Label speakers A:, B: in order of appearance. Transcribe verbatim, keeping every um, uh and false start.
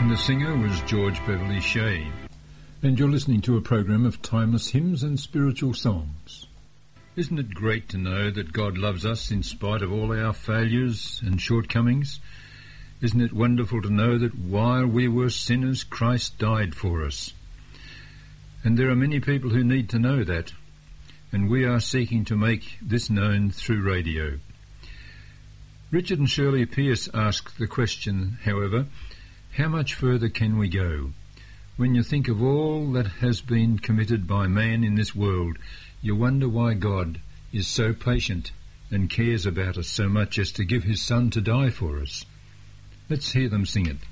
A: And the singer was George Beverly Shea. And you're listening to a program of timeless hymns and spiritual songs. Isn't it great to know that God loves us in spite of all our failures and shortcomings? Isn't it wonderful to know that while we were sinners, Christ died for us? And there are many people who need to know that, and we are seeking to make this known through radio. Richard and Shirley Pierce asked the question, however, how much further can we go? When you think of all that has been committed by man in this world, you wonder why God is so patient and cares about us so much as to give his Son to die for us. Let's hear them sing it.